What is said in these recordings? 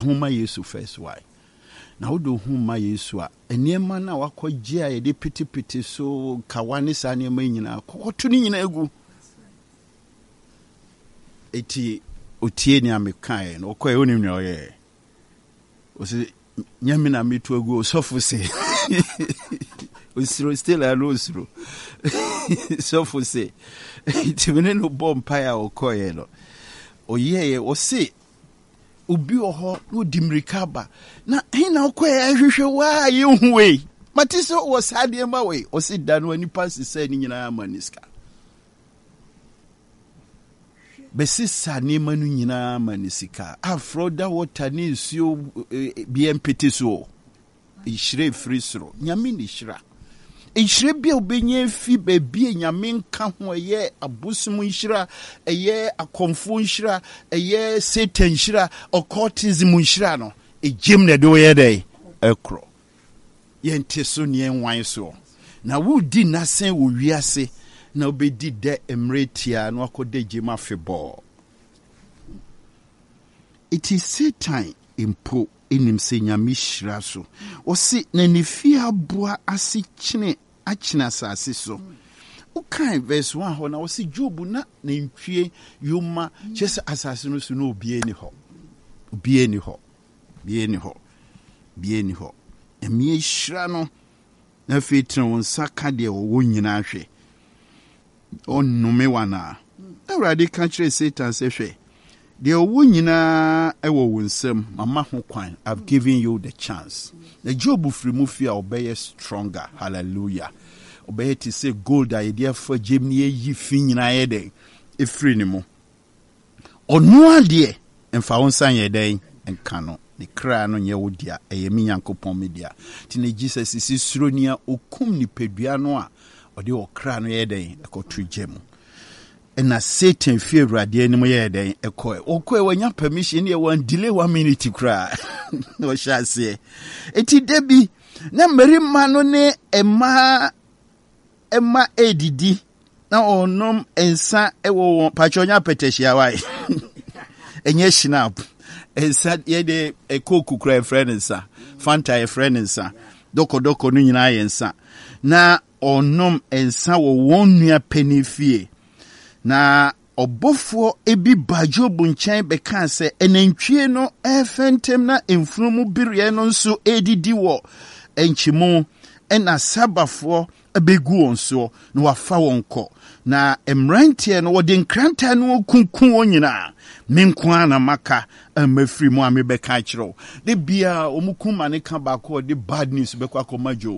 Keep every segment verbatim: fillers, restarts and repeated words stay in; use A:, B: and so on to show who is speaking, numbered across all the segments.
A: huma Yesu first why. Now do huma Yesu a enema na wakɔgye a yɛde piti piti so kawane sa ne ma nyina kɔkɔto ne nyina egu. Eti otie ni amekae no okɔe onim ne ɔyɛ. Osi nyamina mitu egu osofo se. Osiro still a osiro. Sofo se. Timene no bompa ya okɔe no. Oyeye osi obi oho no dimrika ba na hina okɔe ahwehwe wa yehu we. Matiso was hadie ma we. Osi dan wani pass se ni nyina amaniska. Besisa ni manu nyina manisika afroda water ni nsuo bi mpete so ihire free soro nyame ni hira ihire bi obenye fi ba bi nyame nka ho ye abosum hira eye akomfo hira eye satan hira occultism hira no ejim na do ye dey ekro yente so ne enwan so na wo di nasen wo wiase na obedi de emretia no akode jema febo. It is Satan impo enim se nyame hira so. O se na nefi aboa ase kyene akyena asase so. Ukai verse one ho na o se Job na na ntwie yoma chese asase no so na obie ni ho. Obie ni ho. Bie ni ho. Bie ni ho. Emi hira no na fetren won saka de wo nyina hwe. Onume wana awrade ka kire Satan se hwe de owu nyina ewo wonsem mama ho kwan. I've given you the chance. The Job free mu fi a obeye stronger. Hallelujah. Obeye ti say gold a idea for Jemni yi fi nyina ye den e free ni mu onu ade emfa wonsan ye den enka no ne kra no nye wodia eye mi Yankopon media ti ne Jesus isi suronia okum ni pedua no a ode okra no ye den ekotu gemu ena Satan fi awrade anim ye den ekoe okoe wanya permission ye wan delay one minute kra no shase eti debi na merima no ne ema ema edidi na onom ensa ewo pachonya peteshia wai enye shinap ensa ye de ekoku kra friend ensa fanta e friend ensa doko doko no nyina yensa na onom ensa wo wonnua penifie na obofo ebi bajobu nchen beka se enantwie no efentem na emfunumu biriye no nso edidi wo enchimu ena sabafo abegu onso na wafa wonko na emrantie no wode nkranta no kunkun onyina menkwa na maka amafiri mu amebeka kiro de bia omukuma ne ka ba ko de bad news bekwa akoma Job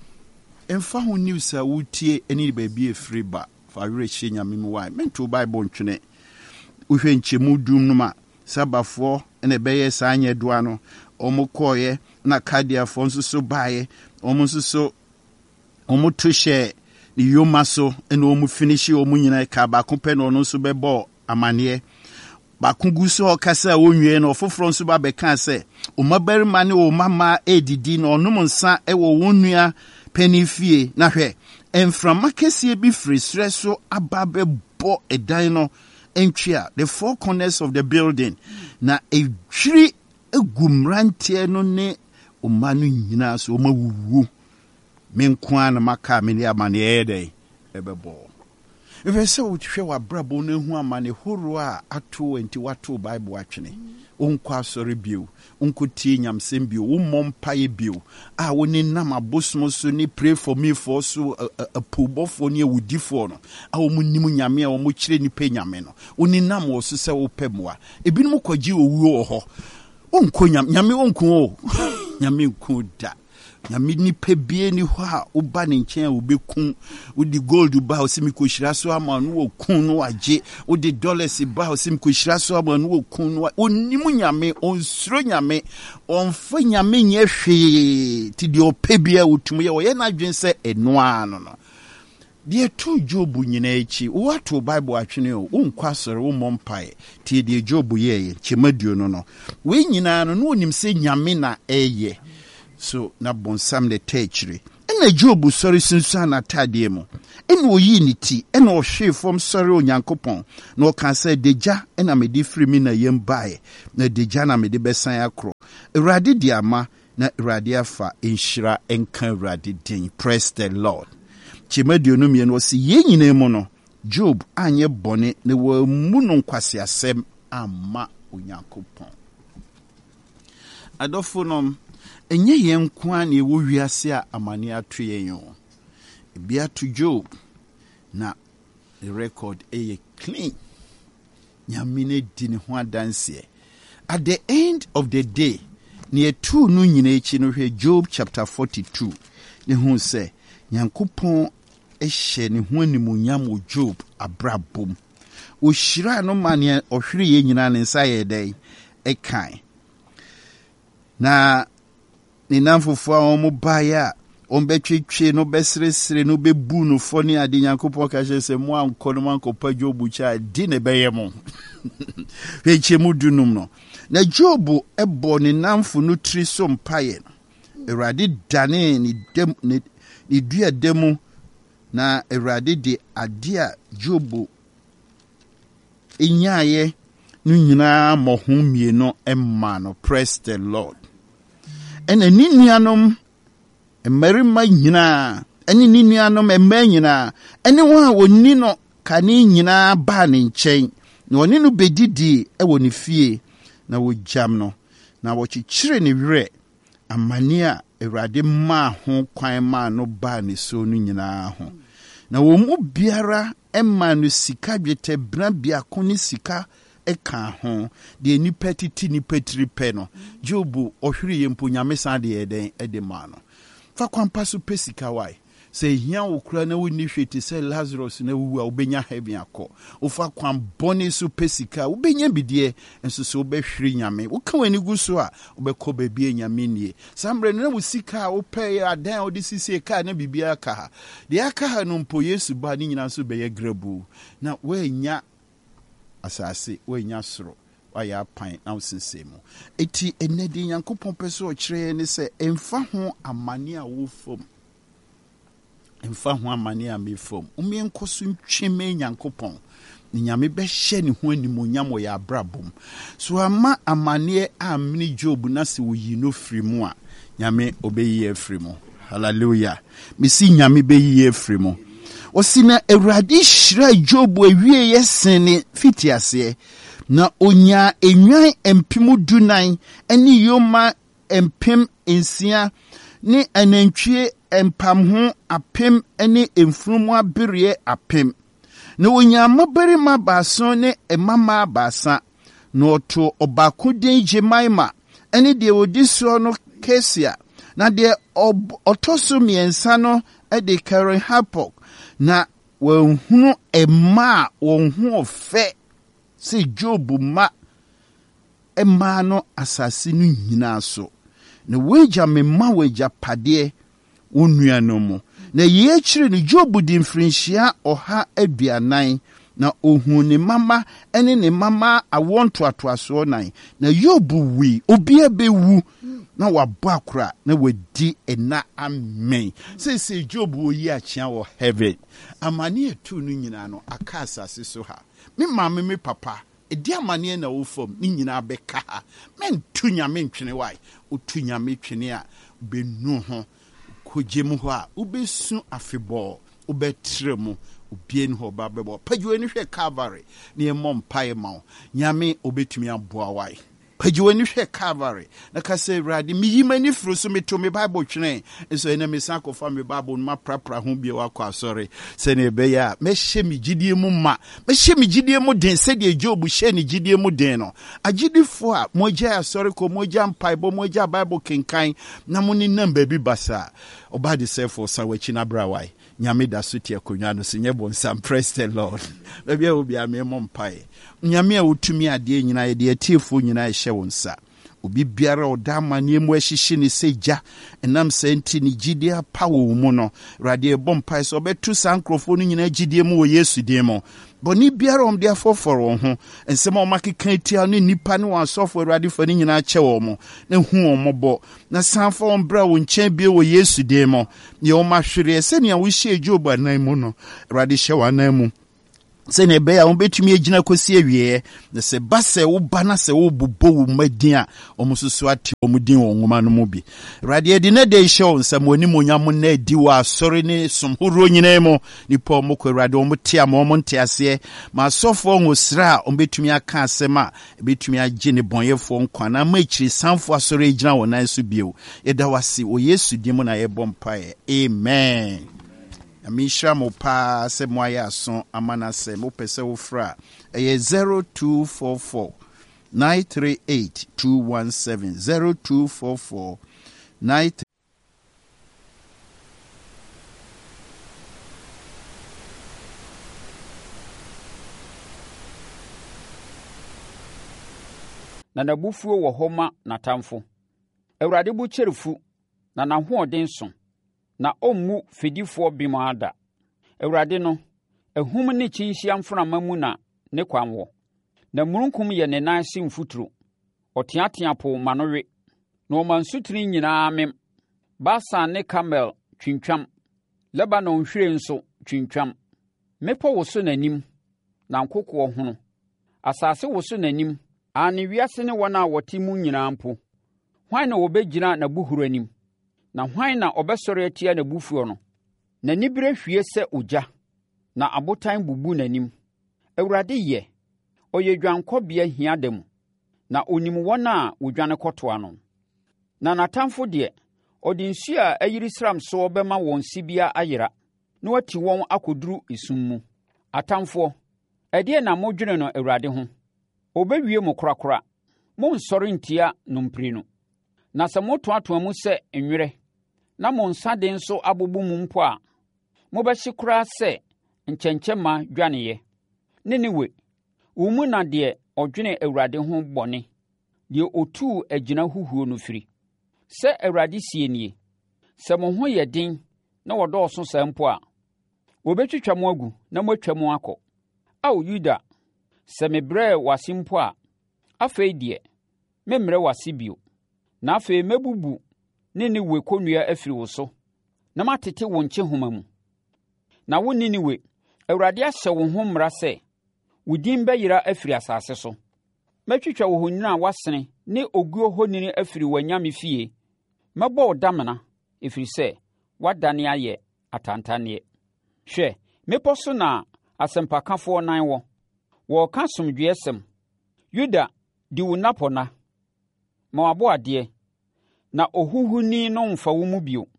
A: emfa ho news a wutie eni baabi efiri ba fa reche nyame mu wai mento bible ntwene uhwe nchemu dum no ma sabafo ene beye sa anye doa no omukoye na kadiafo nso so baye omu nso so omu tushe ni yoma so ene omu finishi omu nyina ka ba kompe no nso bebo amane ba kungu so okasa wonwie no foforo nso ba beka se omabari mane o mama edidi no onum nsa ewo wonua penifie na hwe enframa kese bi frisre so ababe bo edan no entwia the four corners of the building na edwiri egumrantie no ne omanu nyina so omawuwu menkwa na maka meni amane ede ebebo if say uthwe wa brabo na hu amane horo a ato enti wato bible atwene onkwa sori bio onkotie nyamsem bio wo mompaye bio a woni nam abosmo so ni pray for me for so apobofo ni awudifo no a wo munim nyame a wo kire ni pe nyame no woni nam wo so se wo pemwa ebinum kwaji owuo ho onko nyame nyame onko o nyame nko da nyame ni pe bie ni ho a oba ne nchen a obekun odi gold ba o simi ko hira so ama no okun no agye odi dollars ba o simi ko hira so ama no okun no onimu nyame onsuro nyame onfa nyame nye hwe ti de ope bia otum ye wo ye na dwen se enoa no no de tu Job nyina echi what bible atwene o unkwa soro wo mompae ti de Job ye ye chemaduo no no we nyina no no onim se nyame na eye so na bonsam de techri ena Job sorry sunsa na tade mu ena oyi ni ti ena o hwe fom sorry onyankopon na o kan say deja ena me di free mi na yem bae na deja na me de besan akro Awurade di ama na Awurade afa enhyira enka Awurade din. Praise the Lord. Chimadio no mie no si ye nyina mu no Job anye bone ne wa mu no nkwase asem ama Onyankopɔn. Adofo nom enye ye nko na ewo wiase a amane ato yen yo. Bia to Job na the record e clean. Nyamine di ne ho adanse. At the end of the day, near two no nyina echi no hwe Job chapter forty-two. Ne hu se Nyankopɔn ehye ne ho animuonyam o Job abrabom. O hyira no mane ohwere ye nyina ne nsa ye dai e kan. Na ni namfofo a omo baya on betwetwe no besresre no bebu no foni ade Nyankopɔn ka hye se mo anko no mankopa Job cha di ne beyemo. Weche mu dunum no. Na Job ebo ne namfo no tri so mpaye. Awurade dane ni dem ni ni dua demu na Awurade de ade a Job enyaye no nyina mohum mie no emma no. Praise the Lord. Ena ni nuanom mmarima nyina ene ni nuanom emma nyina ene wo a woni no kane nyina ba ne nkyɛn na oni no bedidi e woni fie na wo jam no na wo chichire ne werɛ amane a Awurade ma ho kwan ma no ba ne so no nyina ho na wo mu biara emma no sika dwetɛ bra bia ko ne sika eka ho de nipa titi nipa tripe no Job ohwere yempo nyame san de eden ede ma no fa kwampa so pesika wai se hia wo kura na woni hwete se Lazarus na wu a obenya heaven akọ ofa kwam boni so pesika obenya bidie enso so obehwere nyame wo ka wani gu so a obekọ babie nyame nie sambre na wo sika wo pay adan odi sisi ka na bibia ka ha de aka ha no mpo Yesu ba ni nyina so beye grabu na we nya asase we nya soro waya pan na usensemu eti enedi Nyankopɔn peso okire ne se emfa ho amane a wo fom emfa ho amane a me fom umi enkoso ntweme Nyankopɔn ni nyame be hye ne ho animonyam wo ya abrabom so ama amane a mini Job na se wo yi no firi mu a nyame obeyi afiri mu. Hallelujah. Misi nyame beyi afiri mu. Osina Awurade hyira Job awie yesene fitiase na onya enwan empem dunan ene yoma empem ensia ne anantwie empam ho apem ene emfurumu abere apem na onya mabarima baaso ne emama baasa na oto obako den Jemaima ene de odiso no Kesia na de otoso miensa no e de Karen Hapok na wonhunu ema wonhu ofe se Job ma ema no asase no nyina so na weja mema weja pade onua no mu na ye kire ni Job di mfrinhia oha aduanan na ohun ne mama ene ne mama awonto atoaso nan na Job wi obi abewu na wabɔ akora na wadi ena amen say say Job wo yi achia wo heaven amane etu no nyina no aka asase so ha me mama me papa edi amane na wo fom ni nyina beka ha men tu nyame ntwene wai o tu nyame twene a benu ho kogem ho a ubesu afebɔ ubetre mu obien ho ba bebo pajuwe ni hwe Calvary ni emom pae ma nyame obetumi aboa wai pajuwe ni hwe Calvary na kase Awurade mi yimani furu so meto me Bible twene enso ene me san kofa me Bible ma prapra ho bia wakɔ asɔre se ne be ya me hye me gidie mu ma me hye me gidie mu den se de Job hye ne gidie mu den no agidifo a moja asɔre ko moja mpai bo moja Bible kenkan na mo ni namba bi basa oba de sefo sa wachi na brawai nyame da so tie konwa no se nyebo nsam. Praise the Lord. Bia obi a me mom pai nyame a wotumi ade nyina ye de atiefo nyina hye wonsa obi biara odama ne mu ahyehye ne seja enam senti ne gidie pa wo mu no rade bom pai so betu sankrofo no nyina gidie mu wo Yesu din mo boni biara om de afoforo ho ensem o makeka tia no nipa ne wasofo rade fa ne nyina che wo mo na hu o mobo na sanfo on bra wo nchen bie wo Yesu din mo ye o mahwere se ne a wo hye Job anan mu no rade hye wanan mu se ne be ya ombetumi agina kosi awie na se ba se wo ba na se wo bobbo wo madin a omususu ate omudin wo nwoma no mu bi rade de ne de show nsam oni monyam na adi wa sori ne somhoro nyina mu nipa omukọ rade omuti ama omonte ase ma sofo ngosra ombetumi aka asema ebetumi agye ne bonyefo nkwa na ma chiri sanfo asori agina wo nan so bio eda wase o Yesu di mu na ye bompae amen. Amisha mo pa se mo ya son amana se mo pese wo fra e zero two four four nine three eight two one seven zero two four four nine
B: na nabufuo wo homa na tamfo Awurade bu kyerifu na na hoɔden so na ommu fidifo bimada Awurade no ehum ne kyinhyia mframa mu na ne kwan wo na murunkum ye ne nan se mfuturo oteatea po manowe na omansutri nyinaa mem Basan ne Kamel twintwam Lebanon hwire nso twintwam mepo wo so nanim na nkokɔ hono asase wo so nanim ane wiase ne wona wote mu nyinaa mpo hwan na obegyina na buhuru anim na hwan na obesɔre atia na bufuo no na nibire hwie sɛ ogya na abotan bubu nanim Awurade ye oye dwankɔbea hia da mu na onim wɔn a wodwane kɔtoa no na natamfo de ɔde nsu a ayiri sram so bɛma wɔn sibia ayera na wati wɔn akoduru isum mu atamfo ɛdeɛ na modwene no Awurade ho obewie mo korakora mo nsɔre ntia nompiri no na sɛ motoatoa mu sɛ nwere na mo nsa de nso abobu mu mpo a mobɛhye koraa sɛ nkyɛnkyɛma dwaneyɛ ne ne we wo mu na deɛ ɔdwene Awurade ho bɔne deɛ otuu agyina huhuo no firi sɛ Awurade sie nie sɛ mo ho yɛ den na wɔdɔɔso saa mpo a wobɛtwitwa mo agu na moatwa mo akɔ ao Yuda sɛ mebrɛ wase mpo a afei deɛ memmerɛ wase bio na afei mebubu ne ne we konua afiri wo so na matete wo nkye homa mu na wo ni ne we Awurade ahyɛ wo ho mmara sɛ wo din bɛyera afiri asase so mɛtwitwa wo honyina a wasene ne oguo honini afiri wanyame fie mɛbɔ wo damena ɛfiri sɛ wadane ayɛ atantaneɛ hwɛ mepɔ so na asɛmpakafoɔ nan wɔ wɔka somdwoesɛm Yuda di wo napɔna ma wabo adeɛ na ohuhuni no mfa wo mu bio